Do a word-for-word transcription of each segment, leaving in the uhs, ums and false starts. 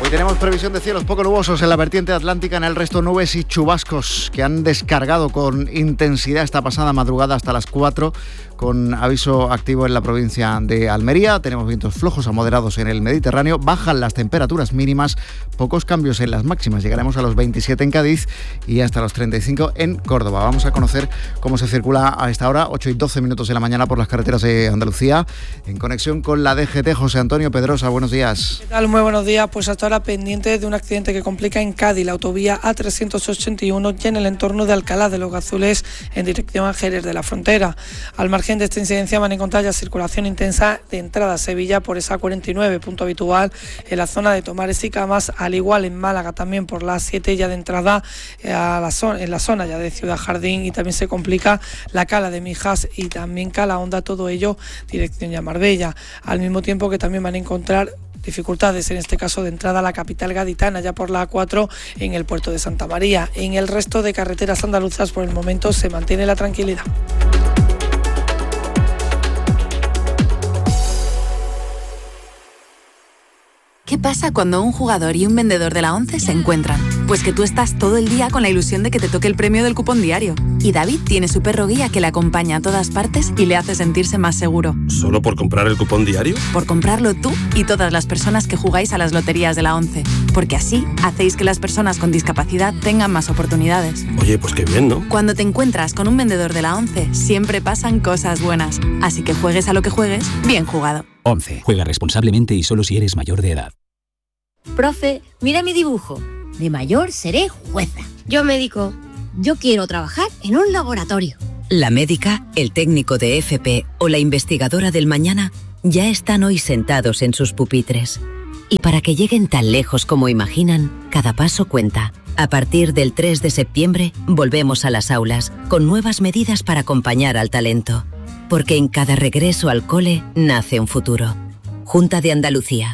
tenemos previsión de cielos poco nubosos en la vertiente atlántica, en el resto nubes y chubascos que han descargado con intensidad esta pasada madrugada hasta las cuatro, con aviso activo en la provincia de Almería. Tenemos vientos flojos a moderados en el Mediterráneo, bajan las temperaturas mínimas, pocos cambios en las máximas, llegaremos a los veintisiete en Cádiz y hasta los treinta y cinco en Córdoba. Vamos a conocer cómo se circula a esta hora, ocho y doce minutos de la mañana por las carreteras de Andalucía, en conexión con la D G T. José Antonio Pedrosa, buenos días. ¿Qué tal? Muy buenos días. Pues hasta ahora pendiente de un accidente que complica en Cádiz la autovía A trescientos ochenta y uno y en el entorno de Alcalá de los Gazules en dirección a Jerez de la Frontera. Al margen de esta incidencia van a encontrar ya circulación intensa de entrada a Sevilla por esa cuarenta y nueve, punto habitual en la zona de Tomares y Camas, al igual en Málaga también por la A siete ya de entrada a la zona, en la zona ya de Ciudad Jardín, y también se complica la Cala de Mijas y también Cala Honda, todo ello dirección ya Marbella, al mismo tiempo que también van a encontrar dificultades en este caso de entrada a la capital gaditana ya por la A cuatro en el puerto de Santa María. En el resto de carreteras andaluzas por el momento se mantiene la tranquilidad. ¿Qué pasa cuando un jugador y un vendedor de la ONCE se encuentran? Pues que tú estás todo el día con la ilusión de que te toque el premio del cupón diario. Y David tiene su perro guía que le acompaña a todas partes y le hace sentirse más seguro. ¿Solo por comprar el cupón diario? Por comprarlo tú y todas las personas que jugáis a las loterías de la ONCE. Porque así hacéis que las personas con discapacidad tengan más oportunidades. Oye, pues qué bien, ¿no? Cuando te encuentras con un vendedor de la ONCE, siempre pasan cosas buenas. Así que juegues a lo que juegues, bien jugado. ONCE. Juega responsablemente y solo si eres mayor de edad. Profe, mira mi dibujo. De mayor seré jueza. Yo médico. Yo quiero trabajar en un laboratorio. La médica, el técnico de F P o la investigadora del mañana ya están hoy sentados en sus pupitres. Y para que lleguen tan lejos como imaginan, cada paso cuenta. A partir del tres de septiembre, volvemos a las aulas, con nuevas medidas para acompañar al talento. Porque en cada regreso al cole nace un futuro. Junta de Andalucía.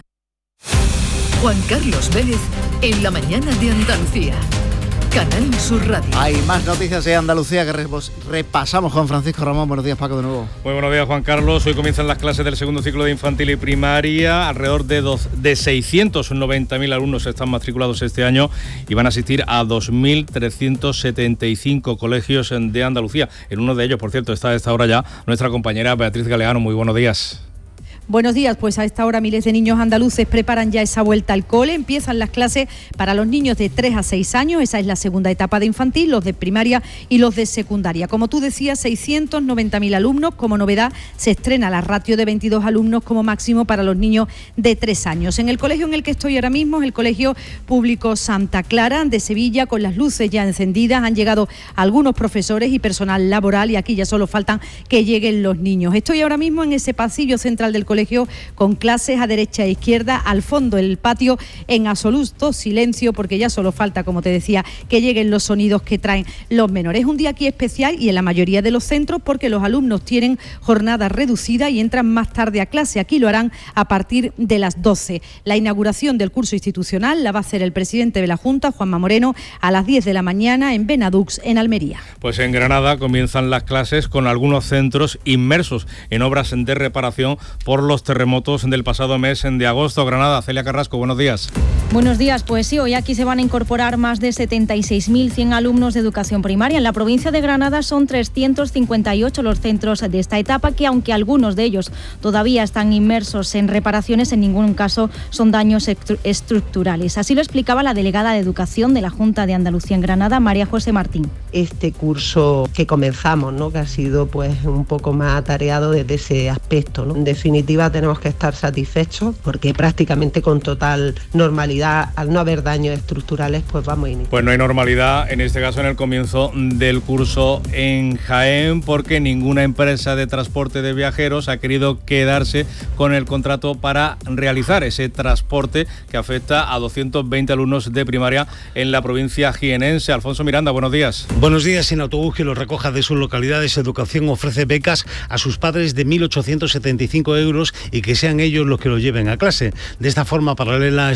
Juan Carlos Vélez, en la mañana de Andalucía. Canal Sur Radio. Hay más noticias de Andalucía que repasamos con Francisco Ramón. Buenos días, Paco, de nuevo. Muy buenos días, Juan Carlos. Hoy comienzan las clases del segundo ciclo de infantil y primaria. Alrededor de, dos, de seiscientos noventa mil alumnos están matriculados este año y van a asistir a dos mil trescientos setenta y cinco colegios de Andalucía. En uno de ellos, por cierto, está a esta hora ya nuestra compañera Beatriz Galeano. Muy buenos días. Buenos días, pues a esta hora miles de niños andaluces preparan ya esa vuelta al cole. Empiezan las clases para los niños de tres a seis años, esa es la segunda etapa de infantil, los de primaria y los de secundaria. Como tú decías, seiscientos noventa mil alumnos. Como novedad, se estrena la ratio de veintidós alumnos como máximo para los niños de tres años. En el colegio en el que estoy ahora mismo, el Colegio Público Santa Clara de Sevilla, con las luces ya encendidas, han llegado algunos profesores y personal laboral y aquí ya solo faltan que lleguen los niños. Estoy ahora mismo en ese pasillo central del colegio colegio con clases a derecha e izquierda, al fondo el patio en absoluto silencio porque ya solo falta, como te decía, que lleguen los sonidos que traen los menores. Es un día aquí especial y en la mayoría de los centros porque los alumnos tienen jornada reducida y entran más tarde a clase. Aquí lo harán a partir de las doce. La inauguración del curso institucional la va a hacer el presidente de la Junta, Juanma Moreno, a las diez de la mañana en Benadux, en Almería. Pues en Granada comienzan las clases con algunos centros inmersos en obras de reparación por los terremotos del pasado mes de agosto. Granada, Celia Carrasco, buenos días. Buenos días, pues sí, hoy aquí se van a incorporar más de setenta y seis mil cien alumnos de educación primaria. En la provincia de Granada son trescientos cincuenta y ocho los centros de esta etapa que, aunque algunos de ellos todavía están inmersos en reparaciones, en ningún caso son daños estructurales. Así lo explicaba la delegada de Educación de la Junta de Andalucía en Granada, María José Martín. Este curso que comenzamos, ¿no?, que ha sido pues un poco más atareado desde ese aspecto, ¿no? En definitiva, tenemos que estar satisfechos porque prácticamente con total normalidad, al no haber daños estructurales, pues vamos a iniciar. Pues no hay normalidad, en este caso en el comienzo del curso en Jaén, porque ninguna empresa de transporte de viajeros ha querido quedarse con el contrato para realizar ese transporte que afecta a doscientos veinte alumnos de primaria en la provincia jienense. Alfonso Miranda, buenos días. Buenos días. Sin autobús que los recoja de sus localidades, Educación ofrece becas a sus padres de mil ochocientos setenta y cinco euros y que sean ellos los que los lleven a clase. De esta forma, paralela a esta medida,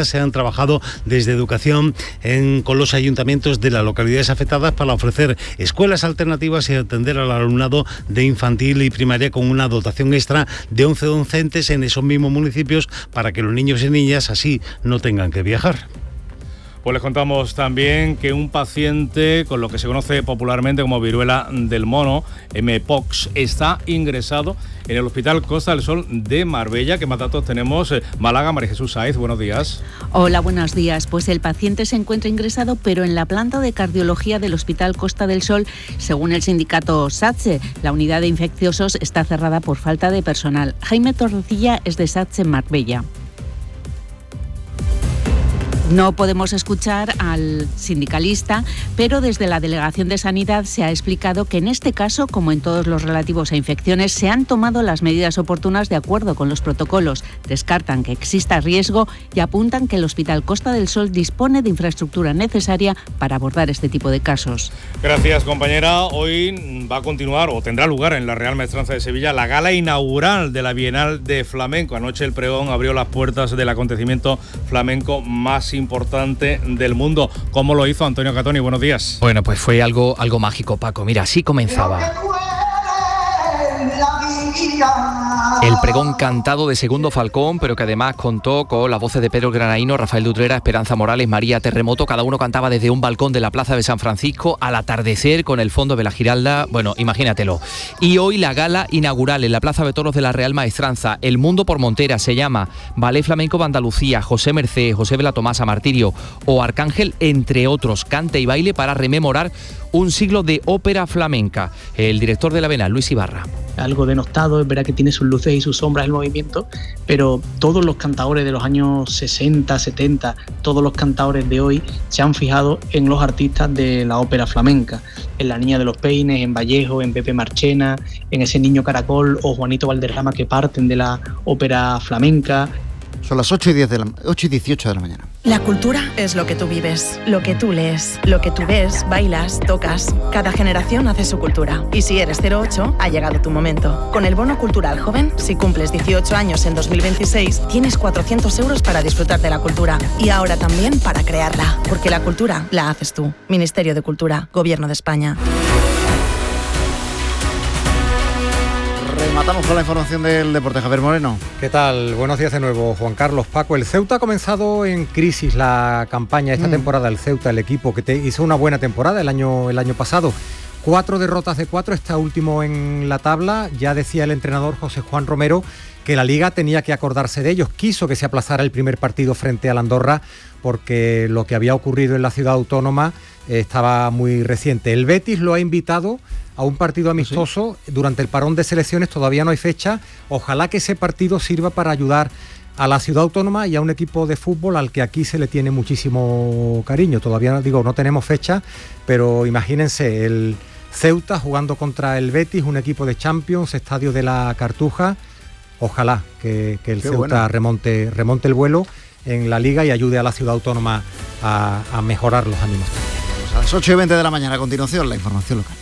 se han trabajado desde Educación en, con los ayuntamientos de las localidades afectadas para ofrecer escuelas alternativas y atender al alumnado de infantil y primaria con una dotación extra de once docentes en esos mismos municipios para que los niños y niñas así no tengan que viajar. Pues les contamos también que un paciente con lo que se conoce popularmente como viruela del mono, M-Pox, está ingresado en el Hospital Costa del Sol de Marbella. ¿Qué más datos tenemos? Málaga, María Jesús Sáez, buenos días. Hola, buenos días. Pues el paciente se encuentra ingresado, pero en la planta de cardiología del Hospital Costa del Sol, según el sindicato SATSE. La unidad de infecciosos está cerrada por falta de personal. Jaime Torrecilla es de SATSE en Marbella. No podemos escuchar al sindicalista, pero desde la Delegación de Sanidad se ha explicado que en este caso, como en todos los relativos a infecciones, se han tomado las medidas oportunas de acuerdo con los protocolos. Descartan que exista riesgo y apuntan que el Hospital Costa del Sol dispone de infraestructura necesaria para abordar este tipo de casos. Gracias, compañera. Hoy va a continuar o tendrá lugar en la Real Maestranza de Sevilla la gala inaugural de la Bienal de Flamenco. Anoche el pregón abrió las puertas del acontecimiento flamenco más importante del mundo. ¿Cómo lo hizo Antonio Catoni? Buenos días. Bueno, pues fue algo, algo mágico, Paco. Mira, así comenzaba. El pregón cantado de Segundo Falcón, pero que además contó con las voces de Pedro Granaíno, Rafael de Utrera, Esperanza Morales, María Terremoto. Cada uno cantaba desde un balcón de la Plaza de San Francisco al atardecer con el fondo de la Giralda. Bueno, imagínatelo. Y hoy la gala inaugural en la Plaza de Toros de la Real Maestranza. El Mundo por Montera se llama Ballet Flamenco de Andalucía, José Mercé, José Vela Tomasa, Martirio o Arcángel, entre otros. Cante y baile para rememorar un siglo de ópera flamenca. El director de la Bienal, Luis Ibarra. Algo denostado, es verdad que tiene sus luces y sus sombras el movimiento, pero todos los cantadores de los años sesenta, setenta, todos los cantadores de hoy se han fijado en los artistas de la ópera flamenca, en La Niña de los Peines, en Vallejo, en Pepe Marchena, en ese Niño Caracol o Juanito Valderrama, que parten de la ópera flamenca. Son las ocho y diez de la, ocho y dieciocho de la mañana. La cultura es lo que tú vives, lo que tú lees, lo que tú ves, bailas, tocas. Cada generación hace su cultura. Y si eres cero ocho, ha llegado tu momento. Con el Bono Cultural Joven, si cumples dieciocho años en dos mil veintiséis, tienes cuatrocientos euros para disfrutar de la cultura. Y ahora también para crearla. Porque la cultura la haces tú. Ministerio de Cultura, Gobierno de España. Rematamos con la información del deporte. Javier Moreno. ¿Qué tal? Buenos días de nuevo, Juan Carlos. Paco, el Ceuta ha comenzado en crisis la campaña esta mm. temporada. El Ceuta, el equipo que te hizo una buena temporada el año, el año pasado. Cuatro derrotas de cuatro, está último en la tabla. Ya decía el entrenador José Juan Romero que la Liga tenía que acordarse de ellos. Quiso que se aplazara el primer partido frente al Andorra porque lo que había ocurrido en la ciudad autónoma eh, estaba muy reciente. El Betis lo ha invitado a un partido amistoso ¿Sí? durante el parón de selecciones. Todavía no hay fecha. Ojalá que ese partido sirva para ayudar a la ciudad autónoma y a un equipo de fútbol al que aquí se le tiene muchísimo cariño. Todavía, digo, no tenemos fecha, pero imagínense, el Ceuta jugando contra el Betis, un equipo de Champions, estadio de la Cartuja. Ojalá que, que el Qué Ceuta bueno. remonte, remonte el vuelo en la Liga y ayude a la ciudad autónoma a, a mejorar los ánimos. Pues a las ocho y veinte de la mañana, a continuación, la información local.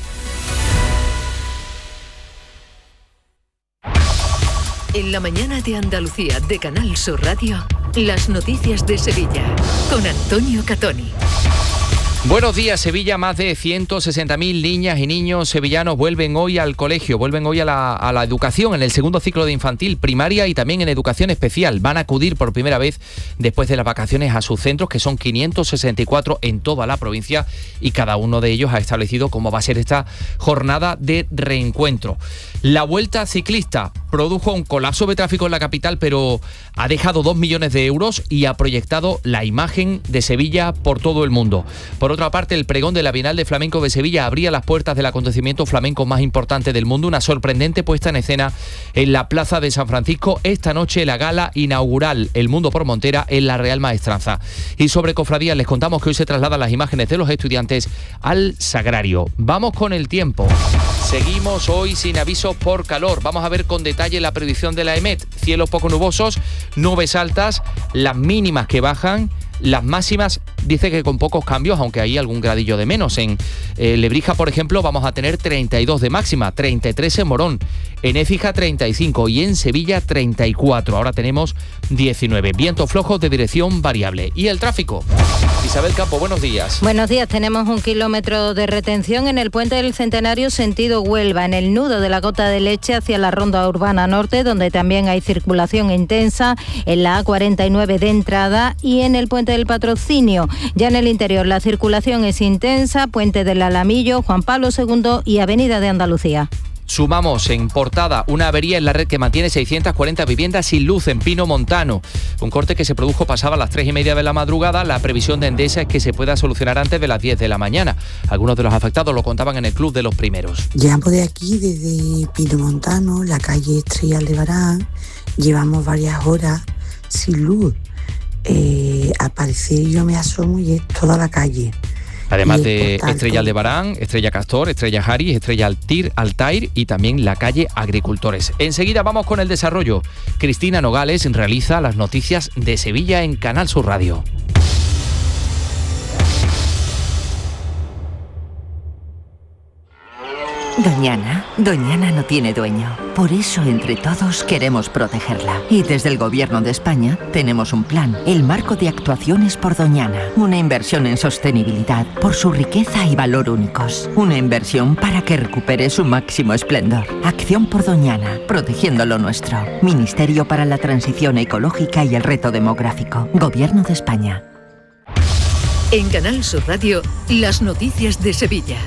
En la mañana de Andalucía de Canal Sur Radio, las noticias de Sevilla con Antonio Catoni. Buenos días, Sevilla. Más de ciento sesenta mil niñas y niños sevillanos vuelven hoy al colegio, vuelven hoy a la, a la educación en el segundo ciclo de infantil, primaria y también en educación especial. Van a acudir por primera vez después de las vacaciones a sus centros, que son quinientos sesenta y cuatro en toda la provincia, y cada uno de ellos ha establecido cómo va a ser esta jornada de reencuentro. La Vuelta Ciclista produjo un colapso de tráfico en la capital, pero ha dejado dos millones de euros y ha proyectado la imagen de Sevilla por todo el mundo. Por otra parte, el pregón de la Bienal de Flamenco de Sevilla abría las puertas del acontecimiento flamenco más importante del mundo, una sorprendente puesta en escena en la Plaza de San Francisco. Esta noche la gala inaugural El Mundo por Montera en la Real Maestranza. Y sobre cofradías les contamos que hoy se trasladan las imágenes de los estudiantes al Sagrario. Vamos con el tiempo. Seguimos hoy sin aviso por calor. Vamos a ver con detalle la predicción de la EMET. Cielos poco nubosos, nubes altas, las mínimas que bajan, las máximas dice que con pocos cambios, aunque hay algún gradillo de menos. En eh, Lebrija, por ejemplo, vamos a tener treinta y dos de máxima, treinta y tres en Morón, en Écija treinta y cinco y en Sevilla treinta y cuatro. Ahora tenemos diecinueve. Vientos flojos de dirección variable. ¿Y el tráfico? Isabel Campo, buenos días. Buenos días. Tenemos un kilómetro de retención en el puente del Centenario sentido Huelva, en el nudo de la Gota de Leche hacia la Ronda Urbana Norte, donde también hay circulación intensa, en la A cuarenta y nueve de entrada y en el puente del Patrocinio. Ya en el interior la circulación es intensa, puente del Alamillo, Juan Pablo segundo y Avenida de Andalucía. Sumamos en Portada una avería en la red que mantiene seiscientas cuarenta viviendas sin luz en Pino Montano. Un corte que se produjo pasaba a las tres y media de la madrugada. La previsión de Endesa es que se pueda solucionar antes de las diez de la mañana. Algunos de los afectados lo contaban en el Club de los Primeros. Llevamos de aquí, desde Pino Montano, la calle Estrella Aldebarán, llevamos varias horas sin luz. Eh, al parecer yo me asomo y es toda la calle. Además de Estrella Aldebarán, Estrella Castor, Estrella Haris, Estrella Altir, Altair y también la calle Agricultores. Enseguida vamos con el desarrollo. Cristina Nogales realiza las noticias de Sevilla en Canal Sur Radio. Doñana, Doñana no tiene dueño. Por eso, entre todos, queremos protegerla. Y desde el Gobierno de España tenemos un plan, el Marco de Actuaciones por Doñana. Una inversión en sostenibilidad por su riqueza y valor únicos. Una inversión para que recupere su máximo esplendor. Acción por Doñana, protegiendo lo nuestro. Ministerio para la Transición Ecológica y el Reto Demográfico. Gobierno de España. En Canal Sur Radio, las noticias de Sevilla.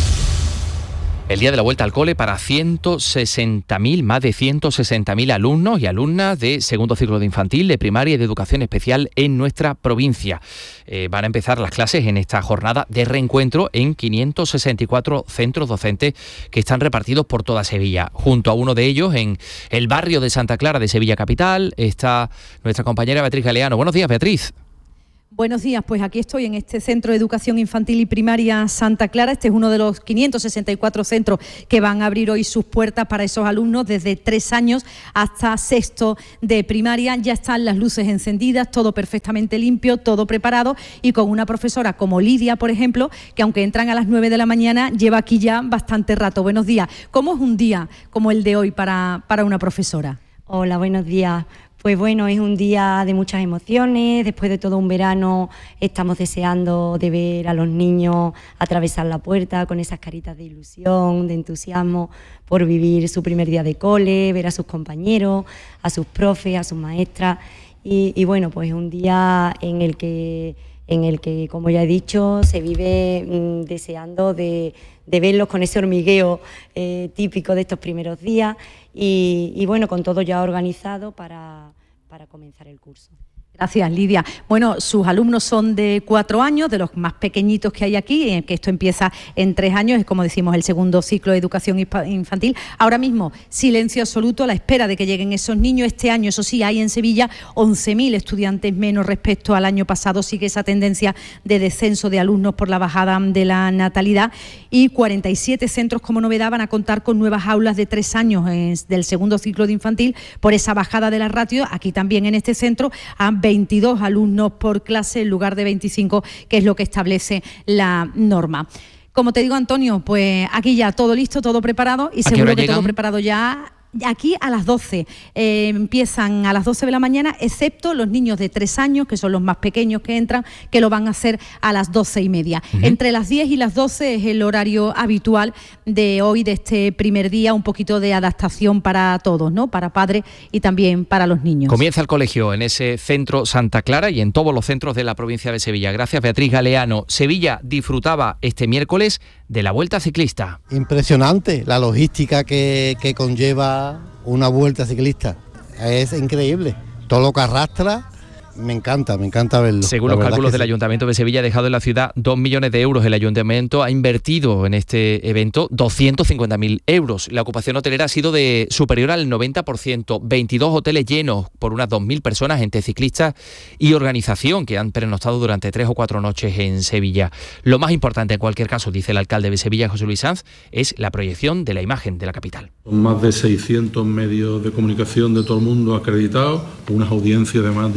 El día de la vuelta al cole para ciento sesenta mil, más de ciento sesenta mil alumnos y alumnas de segundo ciclo de infantil, de primaria y de educación especial en nuestra provincia. Eh, van a empezar las clases en esta jornada de reencuentro en quinientos sesenta y cuatro centros docentes que están repartidos por toda Sevilla. Junto a uno de ellos, en el barrio de Santa Clara de Sevilla Capital, está nuestra compañera Beatriz Galeano. Buenos días, Beatriz. Buenos días, pues aquí estoy en este Centro de Educación Infantil y Primaria Santa Clara. Este es uno de los quinientos sesenta y cuatro centros que van a abrir hoy sus puertas para esos alumnos desde tres años hasta sexto de primaria. Ya están las luces encendidas, todo perfectamente limpio, todo preparado y con una profesora como Lidia, por ejemplo, que aunque entran a las nueve de la mañana, lleva aquí ya bastante rato. Buenos días. ¿Cómo es un día como el de hoy para, para una profesora? Hola, buenos días. Pues bueno, es un día de muchas emociones. Después de todo un verano estamos deseando de ver a los niños atravesar la puerta con esas caritas de ilusión, de entusiasmo por vivir su primer día de cole, ver a sus compañeros, a sus profes, a sus maestras. Y, y bueno, pues es un día en el que, en el que, como ya he dicho, se vive mmm, deseando de, de verlos con ese hormigueo eh, típico de estos primeros días. Y, y bueno, con todo ya organizado para, para comenzar el curso. Gracias, Lidia. Bueno, sus alumnos son de cuatro años, de los más pequeñitos que hay aquí, que esto empieza en tres años, es como decimos el segundo ciclo de educación infantil. Ahora mismo, silencio absoluto a la espera de que lleguen esos niños. Este año, eso sí, hay en Sevilla once mil estudiantes menos respecto al año pasado. Sigue esa tendencia de descenso de alumnos por la bajada de la natalidad y cuarenta y siete centros como novedad van a contar con nuevas aulas de tres años eh, del segundo ciclo de infantil por esa bajada de la ratio. Aquí también en este centro han veintidós alumnos por clase en lugar de veinticinco, que es lo que establece la norma. Como te digo, Antonio, pues aquí ya todo listo, todo preparado y seguro que llegan? todo preparado ya. Aquí a las doce, eh, empiezan a las doce de la mañana, excepto los niños de tres años, que son los más pequeños que entran, que lo van a hacer a las doce y media. Uh-huh. Entre las diez y las doce es el horario habitual de hoy, de este primer día, un poquito de adaptación para todos, ¿no? Para padres y también para los niños. Comienza el colegio en ese centro Santa Clara y en todos los centros de la provincia de Sevilla. Gracias, Beatriz Galeano. Sevilla disfrutaba este miércoles de la Vuelta Ciclista. Impresionante la logística que, que conlleva una vuelta ciclista. Es increíble. Todo lo que arrastra, me encanta, me encanta verlo. Según los cálculos del sí. Ayuntamiento de Sevilla, ha dejado en la ciudad dos millones de euros. El Ayuntamiento ha invertido en este evento doscientos cincuenta mil euros. La ocupación hotelera ha sido de superior al noventa por ciento. veintidós hoteles llenos por unas dos mil personas entre ciclistas y organización que han pernoctado durante tres o cuatro noches en Sevilla. Lo más importante en cualquier caso, dice el alcalde de Sevilla, José Luis Sanz, es la proyección de la imagen de la capital. Son más de seiscientos medios de comunicación de todo el mundo acreditados, unas audiencias de más de un millón de personas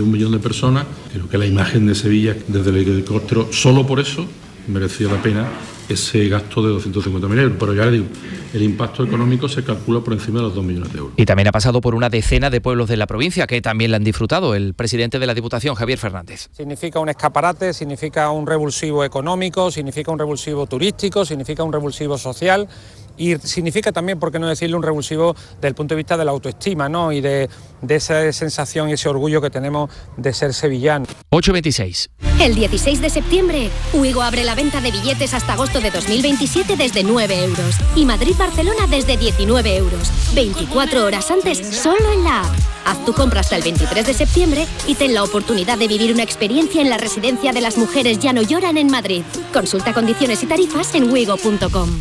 personas. Creo que la imagen de Sevilla desde el helicóptero, solo por eso, merecía la pena ese gasto de doscientos cincuenta mil euros. Pero ya le digo, el impacto económico se calcula por encima de los dos millones de euros. Y también ha pasado por una decena de pueblos de la provincia que también la han disfrutado. El presidente de la Diputación, Javier Fernández. Significa un escaparate, significa un revulsivo económico, significa un revulsivo turístico, significa un revulsivo social y significa también, por qué no decirlo, un revulsivo desde el punto de vista de la autoestima, ¿no? Y de, de esa sensación y ese orgullo que tenemos de ser sevillanos. ocho veintiséis. El dieciséis de septiembre, Uigo abre la venta de billetes hasta agosto de dos mil veintisiete desde nueve euros y Madrid-Barcelona desde diecinueve euros. veinticuatro horas antes, solo en la app. Haz tu compra hasta el veintitrés de septiembre y ten la oportunidad de vivir una experiencia en la residencia de las mujeres Ya no lloran en Madrid. Consulta condiciones y tarifas en uigo punto com.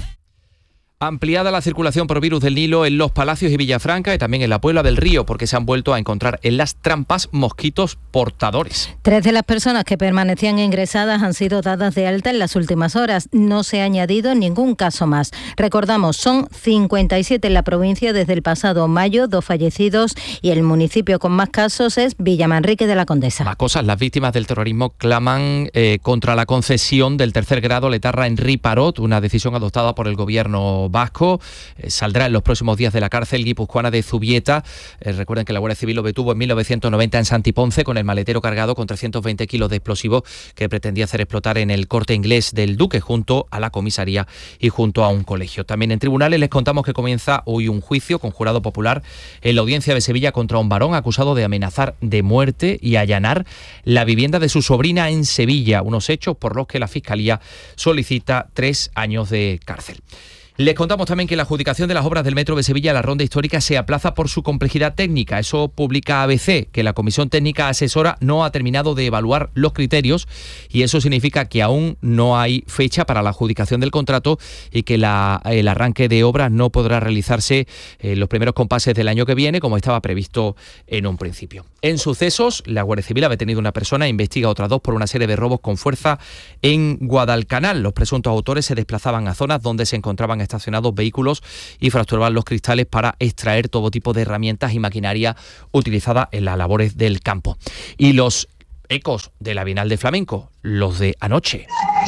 Ampliada la circulación por virus del Nilo en Los Palacios y Villafranca y también en la Puebla del Río, porque se han vuelto a encontrar en las trampas mosquitos portadores. Tres de las personas que permanecían ingresadas han sido dadas de alta en las últimas horas. No se ha añadido ningún caso más. Recordamos, son cincuenta y siete en la provincia desde el pasado mayo, dos fallecidos, y el municipio con más casos es Villamanrique de la Condesa. Más cosas, las víctimas del terrorismo claman eh, contra la concesión del tercer grado Letarra en Riparot, una decisión adoptada por el gobierno vasco. Eh, saldrá en los próximos días de la cárcel guipuzcoana de Zubieta. Eh, recuerden que la Guardia Civil lo detuvo en mil novecientos noventa en Santiponce con el maletero cargado con trescientos veinte kilos de explosivos que pretendía hacer explotar en el Corte Inglés del Duque junto a la comisaría y junto a un colegio. También en tribunales les contamos que comienza hoy un juicio con jurado popular en la audiencia de Sevilla contra un varón acusado de amenazar de muerte y allanar la vivienda de su sobrina en Sevilla, unos hechos por los que la Fiscalía solicita tres años de cárcel. Les contamos también que la adjudicación de las obras del Metro de Sevilla a la Ronda Histórica se aplaza por su complejidad técnica. Eso publica A B C, que la Comisión Técnica Asesora no ha terminado de evaluar los criterios y eso significa que aún no hay fecha para la adjudicación del contrato y que la, el arranque de obras no podrá realizarse en los primeros compases del año que viene, como estaba previsto en un principio. En sucesos, la Guardia Civil ha detenido a una persona e investiga a otras dos por una serie de robos con fuerza en Guadalcanal. Los presuntos autores se desplazaban a zonas donde se encontraban estacionados vehículos y fracturaban los cristales para extraer todo tipo de herramientas y maquinaria utilizada en las labores del campo. Y los ecos de la Bienal de Flamenco, los de anoche.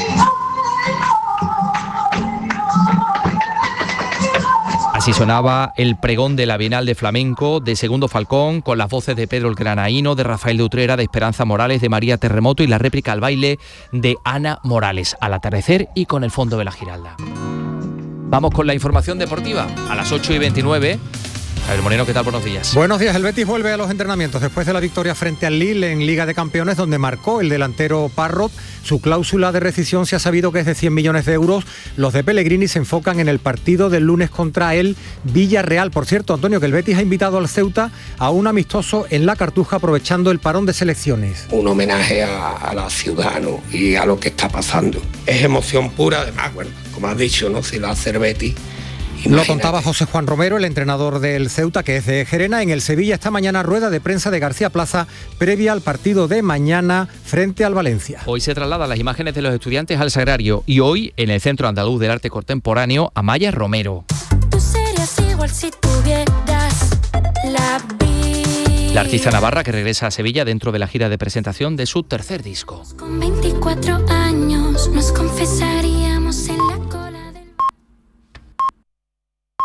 Así sonaba el pregón de la Bienal de Flamenco de Segundo Falcón, con las voces de Pedro el Granaíno, de Rafael de Utrera, de Esperanza Morales, de María Terremoto y la réplica al baile de Ana Morales, al atardecer y con el fondo de la Giralda. Vamos con la información deportiva a las ocho y veintinueve. Javier Moreno, ¿qué tal? Buenos días. Buenos días. El Betis vuelve a los entrenamientos después de la victoria frente al Lille en Liga de Campeones, donde marcó el delantero Parrot. Su cláusula de rescisión se ha sabido que es de cien millones de euros. Los de Pellegrini se enfocan en el partido del lunes contra el Villarreal. Por cierto, Antonio, que el Betis ha invitado al Ceuta a un amistoso en La Cartuja aprovechando el parón de selecciones. Un homenaje a, a la ciudad, ¿no? Y a lo que está pasando. Es emoción pura, además, bueno, como has dicho, ¿no? Si lo hace el Betis. Imagínate. Lo contaba José Juan Romero, el entrenador del Ceuta, que es de Gerena. En el Sevilla esta mañana rueda de prensa de García Plaza previa al partido de mañana frente al Valencia. Hoy se trasladan las imágenes de los estudiantes al Sagrario y hoy en el Centro Andaluz del Arte Contemporáneo Amaya Romero. Tú serías igual si tuvieras la vida. La artista navarra que regresa a Sevilla dentro de la gira de presentación de su tercer disco. Con veinticuatro años nos confesaríamos en la cola.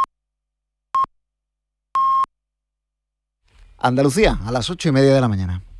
Andalucía, a las ocho y media de la mañana.